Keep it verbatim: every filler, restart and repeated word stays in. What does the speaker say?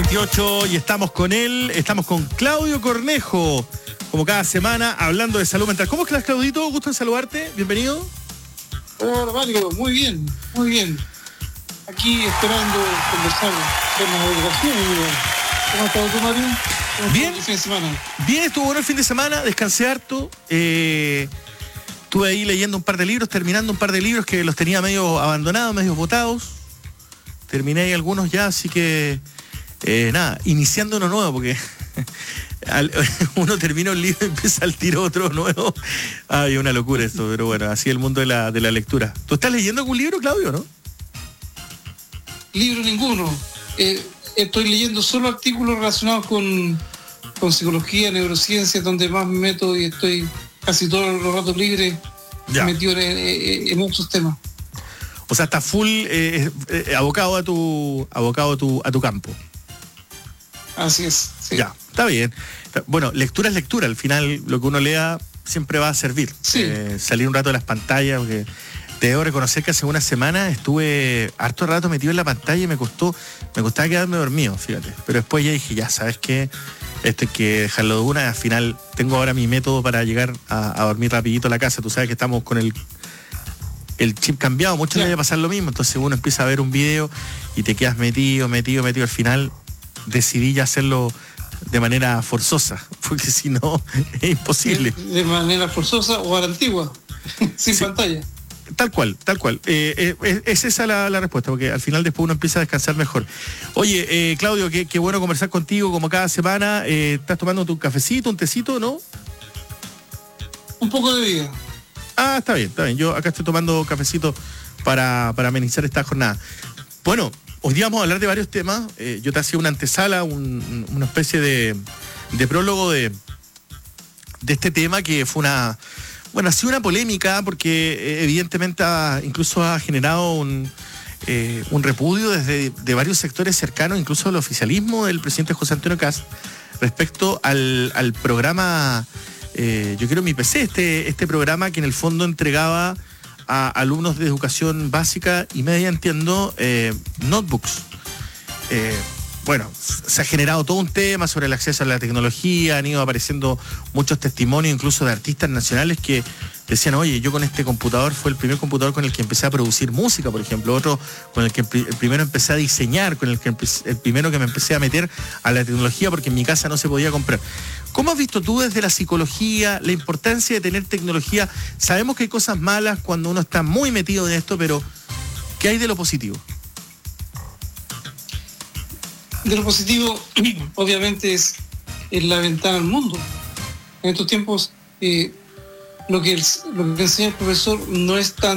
veintiocho y estamos con él, estamos con Claudio Cornejo, como cada semana, hablando de salud mental. ¿Cómo estás, Claudito? Gusto en saludarte, bienvenido. Hola, Mario, muy bien, muy bien. Aquí esperando conversar temas de educación. ¿Cómo has estado tú, Mario? ¿Cómo bien, el fin de semana? Bien, estuvo bueno el fin de semana, descansé harto. Eh, estuve ahí leyendo un par de libros, terminando un par de libros que los tenía medio abandonados, medio botados. Terminé ahí algunos ya, así que eh, nada, iniciando uno nuevo, porque al, uno termina un libro y empieza al tiro otro nuevo. Ay, una locura esto, pero bueno, así el mundo de la, de la lectura. ¿Tú estás leyendo algún libro, Claudio, no? Libro ninguno. Eh, estoy leyendo solo artículos relacionados con, con psicología, neurociencia, donde más me meto y estoy casi todos los ratos libres ya metido en, en, en otros temas. O sea, está full eh, eh, abocado a tu abocado a tu a tu campo. Así es. Sí. Ya, está bien. Bueno, lectura es lectura. Al final, lo que uno lea siempre va a servir. Sí. Eh, salir un rato de las pantallas, porque te debo reconocer que hace una semana estuve harto rato metido en la pantalla y me costó, me costaba quedarme dormido, fíjate. Pero después ya dije, ya, ¿sabes qué? Esto hay que dejarlo de una. Al final, tengo ahora mi método para llegar a, a dormir rapidito a la casa. Tú sabes que estamos con el el chip cambiado, muchos les va a pasar lo mismo, entonces uno empieza a ver un video y te quedas metido, metido, metido, al final decidí ya hacerlo de manera forzosa, porque si no es imposible. De, de manera forzosa o a la antigua, sin sí, pantalla. Tal cual, tal cual. Eh, eh, es esa la, la respuesta, porque al final después uno empieza a descansar mejor. Oye, eh, Claudio, qué, qué bueno conversar contigo como cada semana. Eh, ¿Estás tomando tu cafecito, un tecito, no? Un poco de vida. Ah, está bien, está bien. Yo acá estoy tomando cafecito para, para amenizar esta jornada. Bueno, hoy día vamos a hablar de varios temas. Eh, yo te hacía una antesala, un, una especie de, de prólogo de, de este tema que fue una... Bueno, ha sido una polémica porque eh, evidentemente ha, incluso ha generado un, eh, un repudio desde de varios sectores cercanos, incluso al oficialismo del presidente José Antonio Kast, respecto al, al programa... Eh, yo quiero mi P C, este, este programa que en el fondo entregaba a alumnos de educación básica y media, entiendo, eh, notebooks. Eh, bueno, se ha generado todo un tema sobre el acceso a la tecnología, han ido apareciendo muchos testimonios, incluso de artistas nacionales que decían, oye, yo con este computador fue el primer computador con el que empecé a producir música, por ejemplo, otro con el que el primero empecé a diseñar, con el que empecé, el primero que me empecé a meter a la tecnología porque en mi casa no se podía comprar. ¿Cómo has visto tú desde la psicología la importancia de tener tecnología? Sabemos que hay cosas malas cuando uno está muy metido en esto, pero ¿qué hay de lo positivo? De lo positivo, obviamente, es, es la ventana al mundo. En estos tiempos, eh, lo que, el, lo que enseña el profesor no es tan